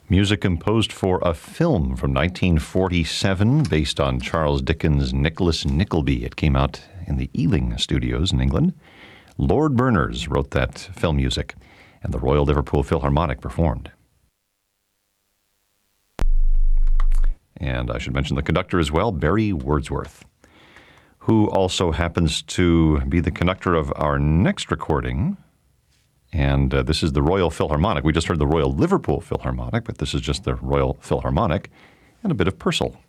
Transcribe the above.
Music composed for a film from 1947 based on Charles Dickens' Nicholas Nickleby. It came out in the Ealing Studios in England. Lord Berners wrote that film music, and the Royal Liverpool Philharmonic performed. And I should mention the conductor as well, Barry Wordsworth, who also happens to be the conductor of our next recording. And this is the Royal Philharmonic. We just heard the Royal Liverpool Philharmonic, but this is just the Royal Philharmonic and a bit of Purcell.